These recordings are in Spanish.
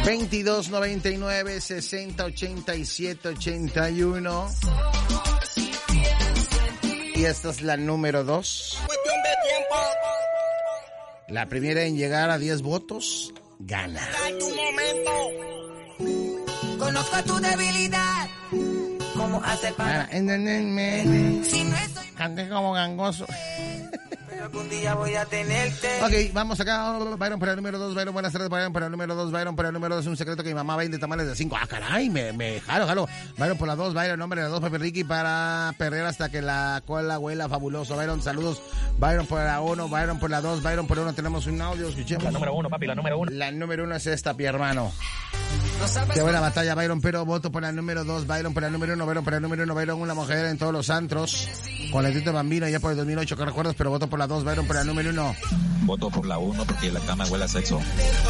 2299-6087-81. Y esta es la número 2. Cuestión de tiempo. La primera en llegar a 10 votos, gana. En tu momento. Conozco tu debilidad. ¿Cómo hacer para...? Si no estoy... Canté como gangoso. Pero algún día voy a tenerte. Ok, vamos acá. Byron para el número 2. Byron, buenas tardes. Byron para el número 2. Byron para el número 2. Un secreto que mi mamá vende tamales de 5. Ah, caray, me jalo. Byron por la 2. Byron, nombre de la 2. Pepe Ricky para perder hasta que la cola huela fabuloso. Byron, saludos. Byron por la 1. Byron por la 2. Byron por la 1. Tenemos un audio. Escuchemos. La número 1, papi, la número 1. La número 1 es esta, mi hermano. Qué buena batalla, Byron, pero voto por la número 2. Byron por la número 1. Byron por la número 1. Byron, una mujer en todos los antros. Con el Tito Bambino ya por el 2008, que recuerdas, pero voto por la 2. Byron por la número 1. Voto por la 1 porque la cama huele a sexo.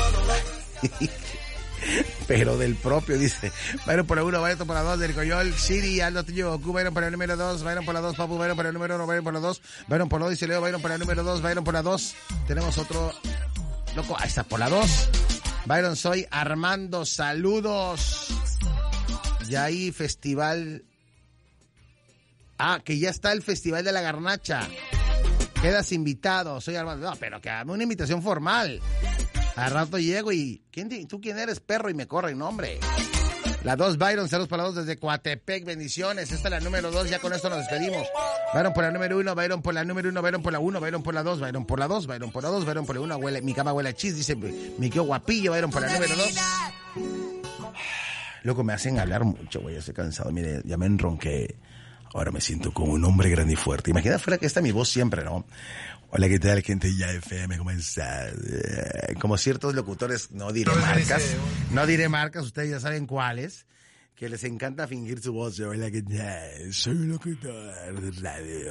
Pero del propio, dice. Byron por la 1, Byron por la 2, del Coyol, Siri, Aldo Tío Goku, Byron por la número 2, Byron por la 2, Papu, Byron por la número 1, Byron por la 2, Byron por la 2, dice Leo, Byron por la número 2, Byron por la 2. Tenemos otro, loco, ahí está, por la 2. Byron, soy Armando, saludos. Y ahí festival. Ah, que ya está el Festival de la Garnacha. Quedas invitado, soy Armando. No, pero que haga una invitación formal. Al rato llego y... ¿Tú quién eres, perro? Y me corren, no, hombre. La 2, Byron, saludos para la 2 desde Coatepec, bendiciones. Esta es la número 2, ya con esto nos despedimos. Byron por la número 1, Byron por la número 1, Byron por la 1, Byron por la 2, Byron por la 2, Byron por la 2, Byron por la 1, huele, mi cama huele a chis, dice, me quedo guapillo, Byron por la número 2. Loco, me hacen hablar mucho, güey, estoy cansado, mire, ya me enronqué. Ahora me siento como un hombre grande y fuerte. Imagina fuera que está mi voz siempre, ¿no? Hola, ¿qué tal, gente? Ya FM, ¿cómo estás? Como ciertos locutores, no diré marcas, ustedes ya saben cuáles, que les encanta fingir su voz. Hola, ¿qué tal? Soy un locutor de radio.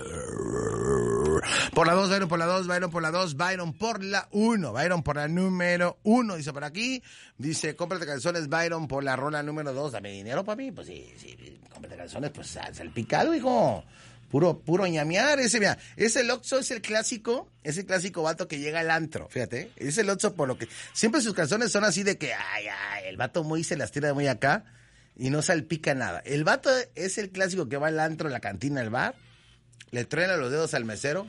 Por la 2, Byron por la 2, Byron por la 2, Byron por la 1, Byron por la número 1, dice por aquí, dice, cómprate calzones, Byron por la rola número 2, dame dinero, papi, pues sí, cómprate calzones, pues salpicado, hijo, puro ñamear, ese Lotso es el clásico vato que llega al antro, fíjate, ese Lotso por lo que, siempre sus calzones son así de que, el vato muy se las tira de muy acá, y no salpica nada, el vato es el clásico que va al antro, la cantina, al bar, le truena los dedos al mesero.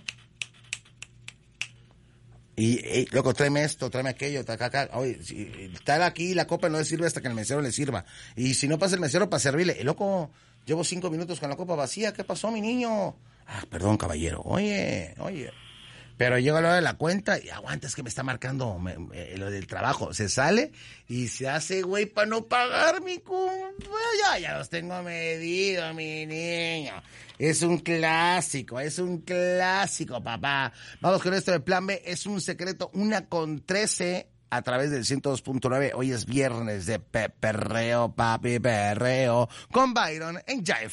Y, loco, tráeme esto, tráeme aquello, acá. Oye, si está aquí, la copa no le sirve hasta que el mesero le sirva. Y si no pasa el mesero para servirle. Loco, llevo 5 minutos con la copa vacía. ¿Qué pasó, mi niño? Ah, perdón, caballero. Oye. Pero llega a la hora de la cuenta y aguanta, es que me está marcando lo del trabajo. Se sale y se hace, güey, para no pagar mi compa. Ya los tengo medido, mi niño. Es un clásico, papá. Vamos con esto de Plan B. Es un secreto, 1:13 a través del 102.9. Hoy es viernes de perreo, papi, perreo. Con Byron en Jive.